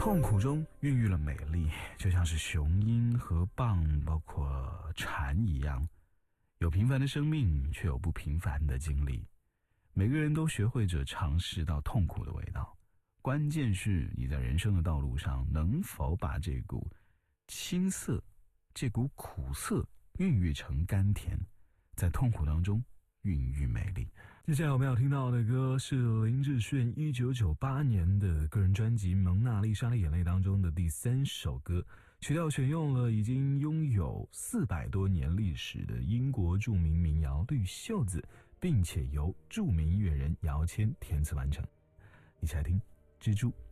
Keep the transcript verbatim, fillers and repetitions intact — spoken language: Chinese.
痛苦中孕育了美丽，就像是雄鹰和蚌包括蝉一样，有平凡的生命，却有不平凡的经历。每个人都学会着尝试到痛苦的味道，关键是你在人生的道路上能否把这股青涩，这股苦涩孕育成甘甜，在痛苦当中孕育美丽。接下来我们要听到的歌是林志炫一九九八年的个人专辑《蒙娜丽莎的眼泪》当中的第三首歌，曲调选用了已经拥有四百多年历史的英国著名民谣《绿袖子》，并且由著名音乐人姚谦填词完成。一起来听蜘蛛。